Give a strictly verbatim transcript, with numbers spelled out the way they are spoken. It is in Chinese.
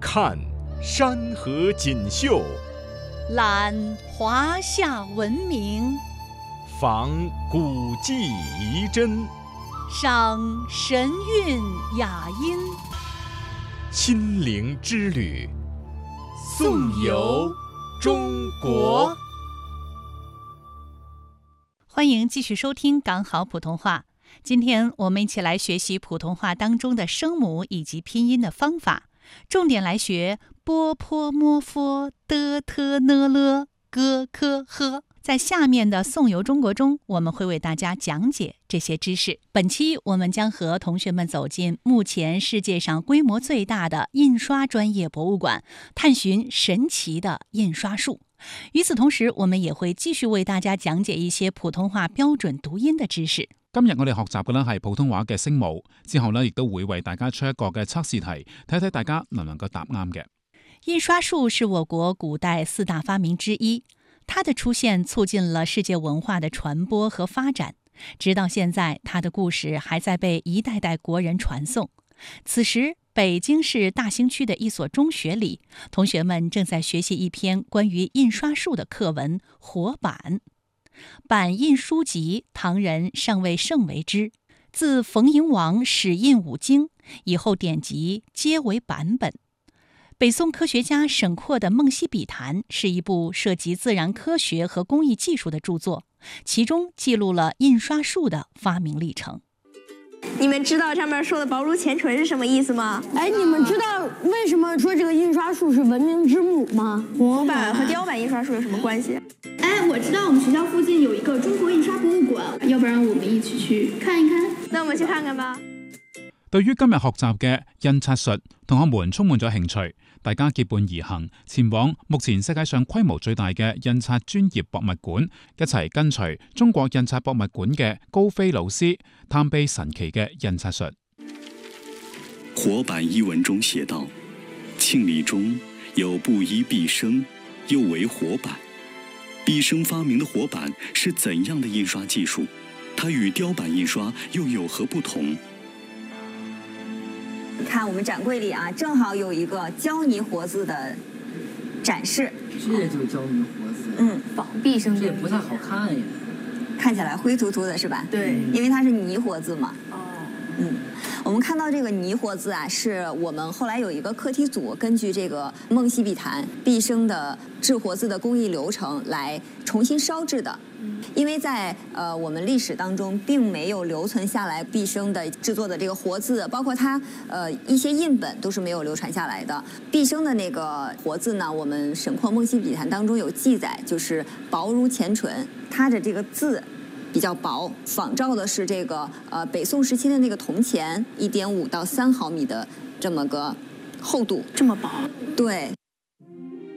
看山河锦绣， 览华夏文明， 访古迹遗珍， 赏神韵雅音。 心灵之旅，颂游中国。 欢迎继续收听港好普通话。今天我们一起来学习普通话当中的声母以及拼音的方法，重点来学波坡摸佛的特呢了咯科呵。在下面的颂游中国中，我们会为大家讲解这些知识。本期我们将和同学们走进目前世界上规模最大的印刷专业博物馆，探寻神奇的印刷术。与此同時，我們也會繼續為大家講解一些普通話標準讀音的知識。 今日我哋學習嘅咧係普通話嘅聲母，之後咧亦都會為大家出一個嘅測試題，睇睇大家能唔能夠答啱嘅。 印刷術是我國古代四大發明之一，它的出現促進了世界文化的傳播和發展，直到現在，它的故事還在被一代代國人傳頌。此時，北京市大興區的一所中學裡，同學們正在學習一篇關於印刷術的課文《活版》。版印書籍，唐人尚未盛為之。自馮瀛王始印五經以後，典籍皆為版本。北宋科學家沈括的《夢溪筆談》是一部涉及自然科學和工藝技術的著作，其中記錄了印刷術的發明歷程。 你们知道上面说的薄如前唇是什么意思吗？ 哎，你们知道为什么说这个印刷术是文明之母吗？ 活版和雕版印刷术有什么关系？ 哎，我知道我们学校附近有一个中國印刷博物館，要不然我們一起去看一看。 那我們去看看吧。 對於今日學習嘅印刷術，同學們充滿咗興趣，大家結伴而行，前往目前世界上規模最大嘅印刷專業博物館，一齊跟隨中國印刷博物館嘅高飛老師，探秘神奇嘅印刷術。 活版一文中寫道：慶曆中有布衣畢昇，又為活版。畢昇發明的活版是怎樣的印刷技術？它與雕版印刷又有何不同？ 你看我們展櫃裡啊，正好有一個膠泥活字的展示。 這就膠泥活字。 嗯， 仿畢昇這也不太好看呀。 看起來灰禿禿的是吧？ 對， 因為它是泥活字嘛。 哦。 嗯，我們看到這個泥活字啊，是我們後來有一個課題組，根據這個《夢溪筆談》畢昇的制活字的工藝流程來重新燒製的。因為在呃我們歷史當中並沒有留存下來畢昇的製作的這個活字，包括它呃一些印本都是沒有流傳下來的。畢昇的那個活字呢，我們沈括《夢溪筆談》當中有記載，就是薄如前唇，它的這個字比較薄，仿照的是這個呃北宋時期的那個銅錢，一點五到三毫米的這麼個厚度， 這麼薄。 對。